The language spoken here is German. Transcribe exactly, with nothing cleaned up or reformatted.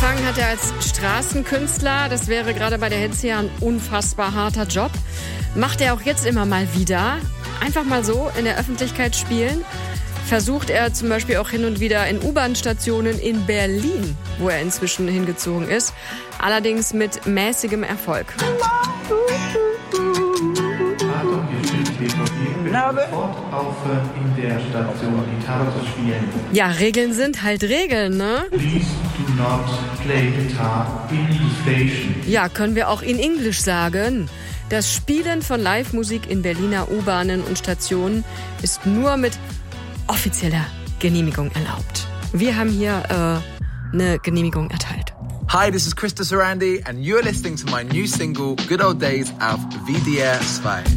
Angefangen hat er als Straßenkünstler. Das wäre gerade bei der Hitze ja ein unfassbar harter Job. Macht er auch jetzt immer mal wieder. Einfach mal so in der Öffentlichkeit spielen. Versucht er zum Beispiel auch hin und wieder in U-Bahn-Stationen in Berlin, wo er inzwischen hingezogen ist. Allerdings mit mäßigem Erfolg. Sofort aufhören, in der Station Gitarre zu spielen. Ja, Regeln sind halt Regeln, ne? Please do not play guitar in the station. Ja, können wir auch in Englisch sagen. Das Spielen von Live-Musik in Berliner U-Bahnen und Stationen ist nur mit offizieller Genehmigung erlaubt. Wir haben hier äh, eine Genehmigung erteilt. Hi, this is Krista Sarandi and you're listening to my new single Good Old Days auf W D R zwei.